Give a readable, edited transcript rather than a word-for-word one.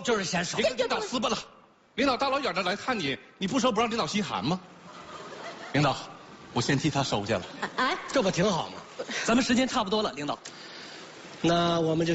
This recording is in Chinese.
就是嫌少。 别跟领导撕巴了，领导大老远的来看你，你不收不让领导心寒吗？领导，我先替他收下了。 哎， 这不挺好吗？咱们时间差不多了，领导。 那我们就。